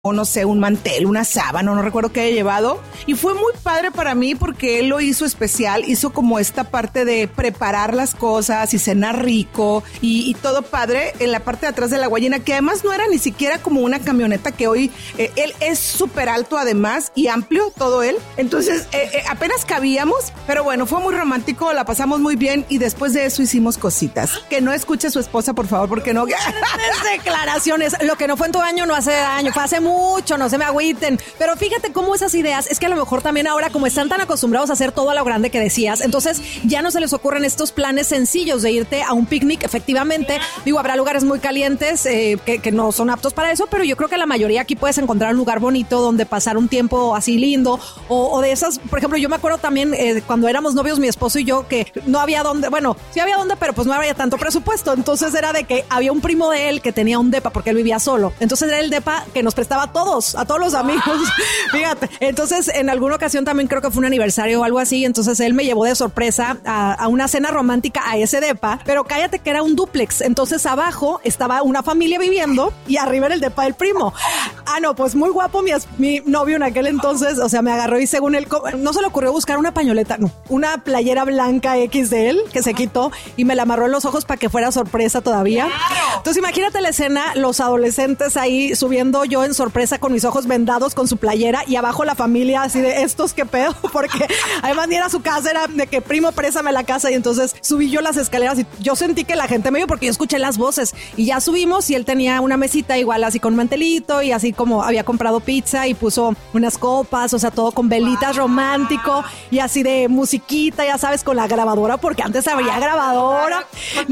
o no sé, un mantel, una sábana, no recuerdo qué haya llevado. Y fue muy padre para mí porque él lo hizo especial, hizo como esta parte de preparar las cosas y cenar rico y todo padre en la parte de atrás de la guayina, que además no era ni siquiera como una camioneta que hoy, él es súper alto además y amplio, todo él. Entonces apenas cabíamos, pero bueno, fue muy romántico, la pasamos muy bien y después de eso hicimos cositas. Que no escuche a su esposa, por favor, porque no... Declaraciones, lo que no fue en tu año no hace daño, fue hace mucho, no se me agüiten. Pero fíjate cómo esas ideas, es que a lo mejor también ahora como están tan acostumbrados a hacer todo a lo grande que decías, entonces ya no se les ocurren estos planes sencillos de irte a un picnic, efectivamente. Digo, habrá lugares muy calientes que no son aptos para eso, pero yo creo que la mayoría aquí puedes encontrar un lugar bonito donde pasar un tiempo así lindo, o de esas, por ejemplo, yo me acuerdo también cuando éramos novios, mi esposo y yo, que no había dónde, bueno, sí había dónde, pero pues no había tanto presupuesto, entonces era de que había un primo de él que tenía un depa porque él vivía solo, entonces era el depa que nos prestaba a todos los amigos, fíjate. Entonces en alguna ocasión también creo que fue un aniversario o algo así, entonces él me llevó de sorpresa a una cena romántica a ese depa, pero cállate que era un dúplex, entonces abajo estaba una familia viviendo y arriba era el depa del primo. No, pues muy guapo mi novio en aquel entonces, o sea, me agarró y según él, no se le ocurrió buscar una pañoleta, no, una playera blanca X de él, que se quitó y me la amarró en los ojos para que fuera sorpresa todavía. Entonces imagínate la escena, los adolescentes ahí subiendo, yo en sorpresa con mis ojos vendados con su playera y abajo la familia así de estos, qué pedo, porque además ni era su casa, era de que primo, préstame la casa, y entonces subí yo las escaleras y yo sentí que la gente me vio porque yo escuché las voces y ya subimos y él tenía una mesita igual así con mantelito y así como había comprado pizza y puso unas copas, o sea, todo con velitas, romántico y así de musiquita, ya sabes, con la grabadora, porque antes había grabadora,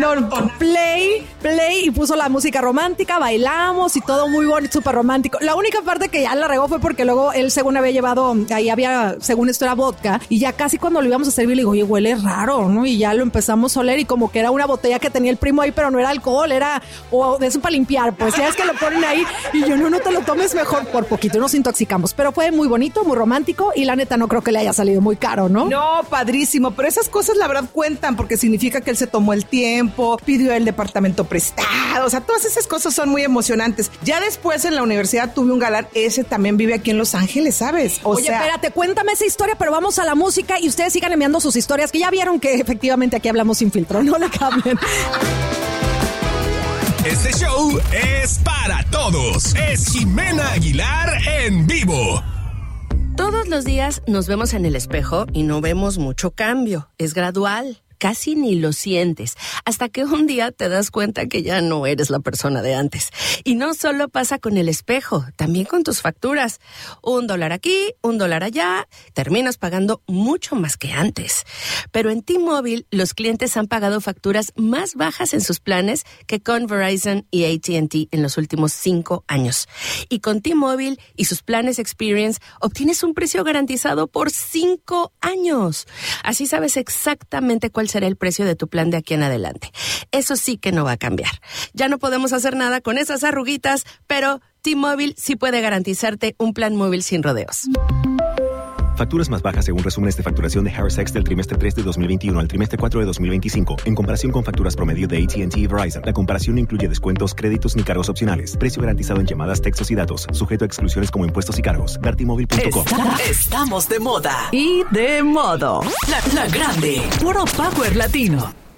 play y puso la música romántica, bailamos y todo muy bonito, súper romántico. La única parte que ya la regó fue porque luego él según había llevado, ahí había, según esto era vodka, y ya casi cuando lo íbamos a servir le digo, oye, huele raro, ¿no? Y ya lo empezamos a oler y como que era una botella que tenía el primo ahí, pero no era alcohol, era o de eso para limpiar, pues ya es que lo ponen ahí y yo, no te lo tomes mejor, por poquito nos intoxicamos, pero fue muy bonito, muy romántico y la neta no creo que le haya salido muy caro, ¿no? No, padrísimo, pero esas cosas la verdad cuentan porque significa que él se tomó el tiempo, pidió el departamento prestado, o sea, todas esas cosas son muy emocionantes. Ya después en la universidad tuve un galán, ese también vive aquí en Los Ángeles, ¿sabes? Oye, espérate, cuéntame esa historia, pero vamos a la música y ustedes sigan enviando sus historias, que ya vieron que efectivamente aquí hablamos sin filtro, no le cambien. Este show es para todos. Es Ximena Aguilar en vivo. Todos los días nos vemos en el espejo y no vemos mucho cambio. Es gradual. Casi ni lo sientes, hasta que un día te das cuenta que ya no eres la persona de antes. Y no solo pasa con el espejo, también con tus facturas. $1 aquí, $1 allá, terminas pagando mucho más que antes. Pero en T-Mobile, los clientes han pagado facturas más bajas en sus planes que con Verizon y AT&T en los últimos 5 años. Y con T-Mobile y sus planes Experience, obtienes un precio garantizado por 5 años. Así sabes exactamente cuál será el precio de tu plan de aquí en adelante. Eso sí que no va a cambiar. Ya no podemos hacer nada con esas arruguitas, pero T-Mobile sí puede garantizarte un plan móvil sin rodeos. Facturas más bajas según resúmenes de facturación de Harris X del trimestre 3 de 2021 al trimestre 4 de 2025, en comparación con facturas promedio de AT&T y Verizon. La comparación no incluye descuentos, créditos ni cargos opcionales. Precio garantizado en llamadas, textos y datos, sujeto a exclusiones como impuestos y cargos. Dartmobile.com. Estamos de moda y de modo. La grande, puro power latino.